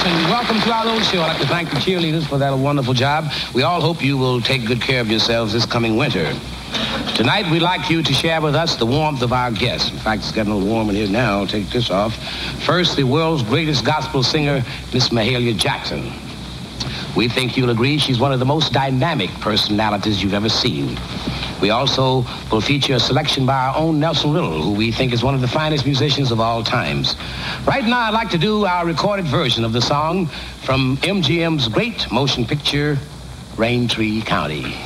and welcome to our little show. I'd like to thank the cheerleaders for that wonderful job. We all hope you will take good care of yourselves this coming winter. Tonight, we'd like you to share with us the warmth of our guests. In fact, it's getting a little warm in here now. I'll take this off. First, the world's greatest gospel singer, Miss Mahalia Jackson. We think you'll agree she's one of the most dynamic personalities you've ever seen. We also will feature a selection by our own Nelson Riddle, who we think is one of the finest musicians of all times. Right now, I'd like to do our recorded version of the song from MGM's great motion picture, Raintree County.